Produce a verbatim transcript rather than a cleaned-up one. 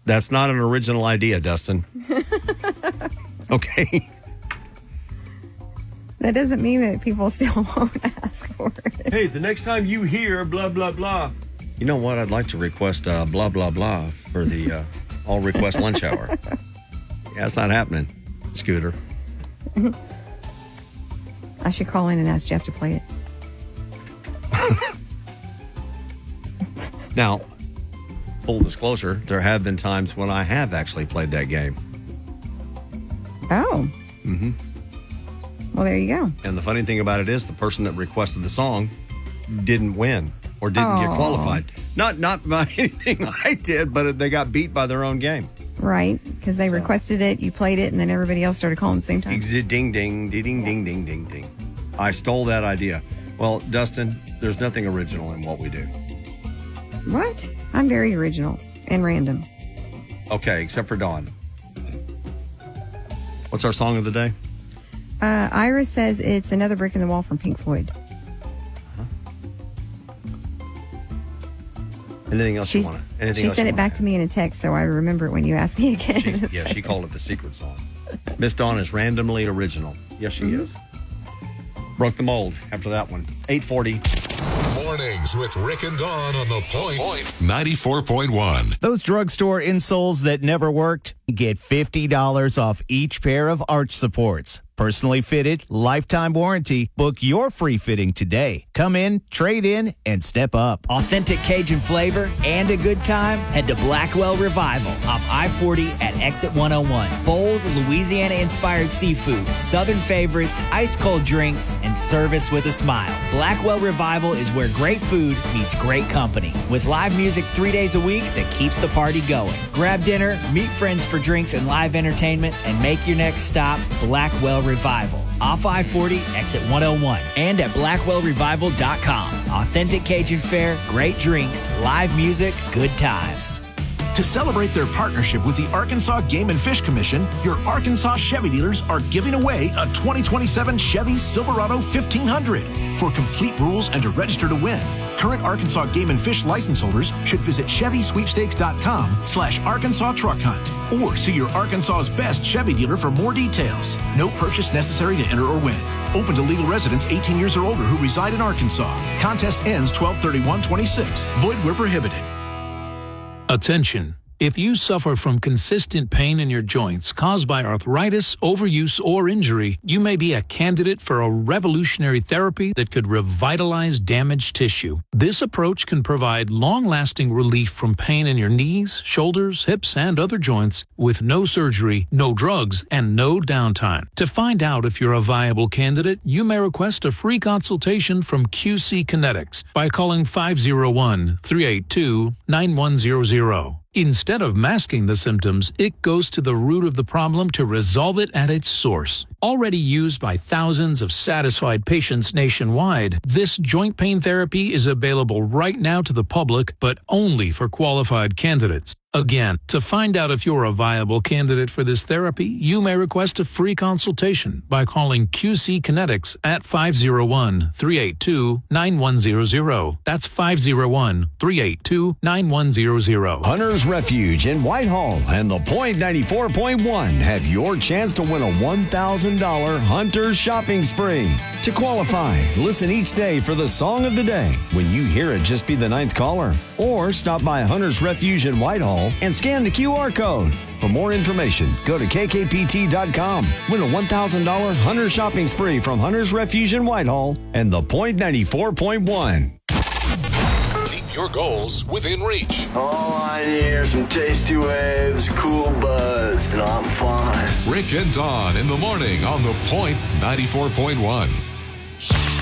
That's not an original idea, Dustin. Okay. That doesn't mean that people still won't ask for it. Hey, the next time you hear blah, blah, blah. You know what? I'd like to request uh, blah, blah, blah for the uh, all request lunch hour. Yeah, it's not happening, Scooter. I should call in and ask Jeff to play it. Now, full disclosure, there have been times when I have actually played that game. Oh. Mm-hmm. Well, there you go. And the funny thing about it is the person that requested the song didn't win or didn't oh. get qualified. Not not by anything I did, but they got beat by their own game. Right, because they so. requested it, you played it, and then everybody else started calling at the same time. Ding, ding, ding, ding, ding, ding, ding, ding. I stole that idea. Well, Dustin, there's nothing original in what we do. What? I'm very original and random. Okay, except for Dawn. What's our song of the day? Uh, Iris says it's Another Brick in the Wall from Pink Floyd. Huh? Anything else She's, you want to? She sent it back to me in a text, so I remember it when you asked me again. She, yeah, she called it the secret song. Miss Dawn is randomly original. Yes, she mm-hmm. is. Broke the mold after that one. eight forty. Mornings with Rick and Dawn on the Point ninety-four point one. Those drugstore insoles that never worked, get fifty dollars off each pair of arch supports. Personally fitted, lifetime warranty. Book your free fitting today. Come in, trade in, and step up. Authentic Cajun flavor and a good time? Head to Blackwell Revival off I forty at exit one oh one. Bold, Louisiana-inspired seafood, southern favorites, ice-cold drinks, and service with a smile. Blackwell Revival is where great food meets great company. With live music three days a week that keeps the party going. Grab dinner, meet friends for drinks and live entertainment, and make your next stop Blackwell Revival off I forty, exit one oh one, and at blackwell revival dot com. Authentic Cajun fare, great drinks, live music, good times. To celebrate their partnership with the Arkansas Game and Fish Commission, your Arkansas Chevy dealers are giving away a twenty twenty-seven Chevy Silverado fifteen hundred. For complete rules and to register to win, current Arkansas Game and Fish license holders should visit chevy sweepstakes dot com slash Arkansas Truck Hunt or see your Arkansas's best Chevy dealer for more details. No purchase necessary to enter or win. Open to legal residents eighteen years or older who reside in Arkansas. Contest ends twelve thirty-one twenty-six. Void where prohibited. Attention. If you suffer from consistent pain in your joints caused by arthritis, overuse, or injury, you may be a candidate for a revolutionary therapy that could revitalize damaged tissue. This approach can provide long-lasting relief from pain in your knees, shoulders, hips, and other joints with no surgery, no drugs, and no downtime. To find out if you're a viable candidate, you may request a free consultation from Q C Kinetics by calling five oh one, three eight two, nine one zero zero. Instead of masking the symptoms, it goes to the root of the problem to resolve it at its source. Already used by thousands of satisfied patients nationwide, this joint pain therapy is available right now to the public, but only for qualified candidates. Again, to find out if you're a viable candidate for this therapy, you may request a free consultation by calling Q C Kinetics at five oh one, three eight two, nine one zero zero. That's five oh one, three eight two, nine one zero zero. Hunter's Refuge in Whitehall and the Point ninety-four point one have your chance to win a one thousand dollars Hunter's shopping spree. To qualify, listen each day for the song of the day. When you hear it, just be the ninth caller. Or stop by Hunter's Refuge in Whitehall and scan the Q R code. For more information, go to K K P T dot com. Win a one thousand dollars Hunter shopping spree from Hunter's Refuge in Whitehall and the Point ninety-four point one. Keep your goals within reach. All I need are some tasty waves, cool buzz, and I'm fine. Rick and Dawn in the morning on the Point ninety-four point one.